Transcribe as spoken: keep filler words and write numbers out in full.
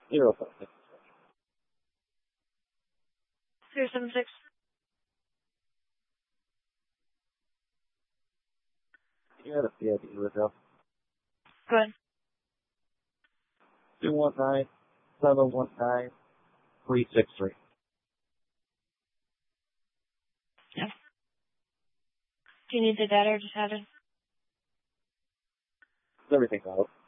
Zero five six. Zero seven six. Yeah, that's the idea with us. Go ahead. Two one nine seven one nine three six three. Yeah. Do you need the data or just have it? Everything's out.